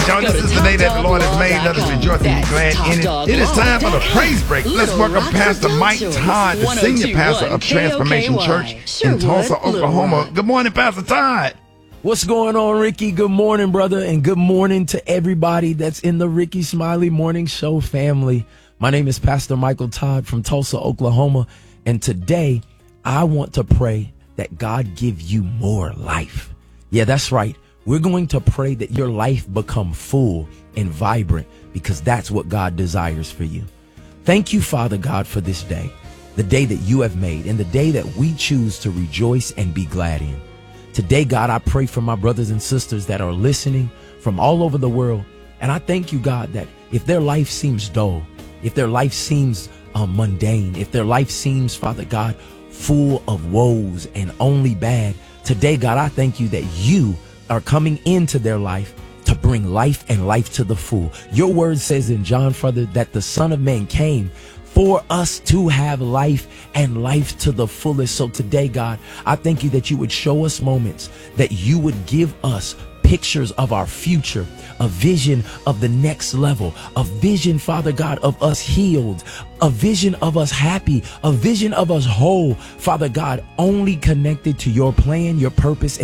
y'all. This is the day that the Lord has made. Let us rejoice and be glad in it. It is time for the praise break. Let's welcome Pastor Mike Todd, the senior pastor of Transformation Church in Tulsa, Oklahoma. Good morning, Pastor Todd. What's going on, Ricky? Good morning, brother, and good morning to everybody that's in the Ricky Smiley Morning Show family. My name is Pastor Michael Todd from Tulsa, Oklahoma, and today I want to pray that God give you more life. Yeah, that's right. We're going to pray that your life become full and vibrant because that's what God desires for you. Thank you, Father God, for this day, the day that you have made and the day that we choose to rejoice and be glad in. Today, God, I pray for my brothers and sisters that are listening from all over the world. And I thank you, God, that if their life seems dull, if their life seems mundane, if their life seems, Father God, full of woes and only bad, today, God, I thank you that you are coming into their life to bring life and life to the full. Your word says in John, Father, that the Son of Man came for us to have life and life to the fullest. So today, God, I thank you that you would show us moments, that you would give us pictures of our future, a vision of the next level, a vision, Father God, of us healed, a vision of us happy, a vision of us whole, Father God, only connected to your plan, your purpose,